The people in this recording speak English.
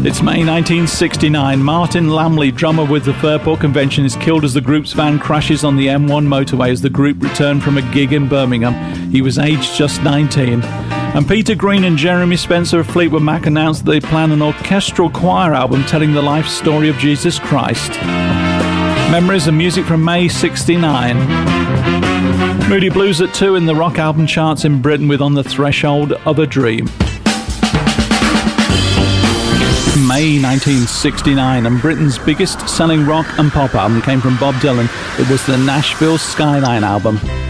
It's May 1969. Martin Lamley, drummer with the Fairport Convention, is killed as the group's van crashes on the M1 motorway as the group returned from a gig in Birmingham. He was aged just 19. And Peter Green and Jeremy Spencer of Fleetwood Mac announced that they plan an orchestral choir album telling the life story of Jesus Christ. Memories and music from May 69. Moody Blues at 2 in the rock album charts in Britain with On the Threshold of a Dream. May 1969, and Britain's biggest selling rock and pop album came from Bob Dylan. It was the Nashville Skyline album.